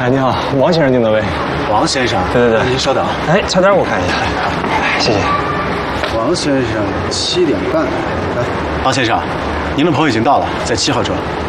哎，你好，王先生订的位。 王先生， 对对对， 您稍等。 哎，菜单我看一下。哎，谢谢。 王先生7点半。来，王先生，您的朋友已经到了，在7号桌。